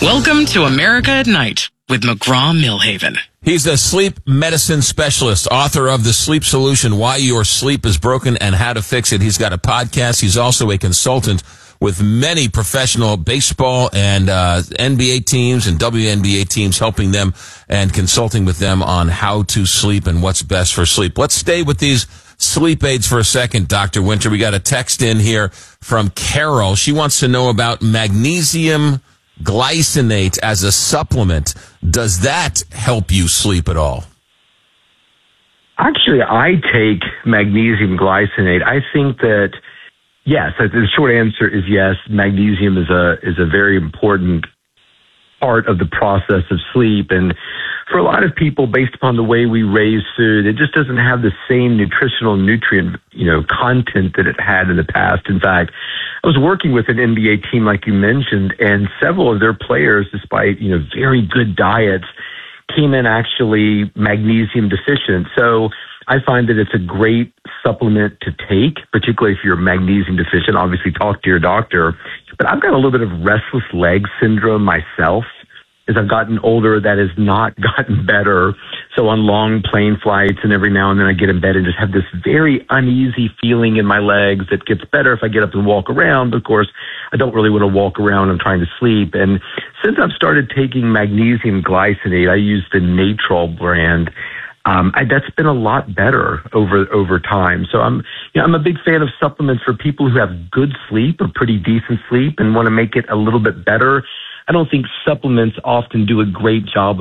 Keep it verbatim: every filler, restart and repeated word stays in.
Welcome to America at Night with McGraw-Milhaven. He's a sleep medicine specialist, author of The Sleep Solution, Why Your Sleep is Broken and How to Fix It. He's got a podcast. He's also a consultant with many professional baseball and uh, N B A teams and W N B A teams, helping them and consulting with them on how to sleep and what's best for sleep. Let's stay with these sleep aids for a second, Doctor Winter. We got a text in here from Carol. She wants to know about magnesium glycinate as a supplement. Does that help you sleep at all? Actually, I take magnesium glycinate. I think that, yes, the short answer is yes. Magnesium is a is a very important part of the process of sleep. And for a lot of people, based upon the way we raise food, it just doesn't have the same nutritional nutrient, you know, content that it had in the past. In fact, I was working with an N B A team, like you mentioned, and several of their players, despite, you know, very good diets, came in actually magnesium deficient. So I find that it's a great supplement to take, particularly if you're magnesium deficient. Obviously, talk to your doctor. But I've got a little bit of restless leg syndrome myself. As I've gotten older, that has not gotten better. So on long plane flights and every now and then I get in bed and just have this very uneasy feeling in my legs that gets better if I get up and walk around. But of course, I don't really want to walk around. I'm trying to sleep. And since I've started taking magnesium glycinate, I use the Natrol brand. Um, I, that's been a lot better over over time. So I'm, you know, I'm a big fan of supplements for people who have good sleep or pretty decent sleep and want to make it a little bit better. I don't think supplements often do a great job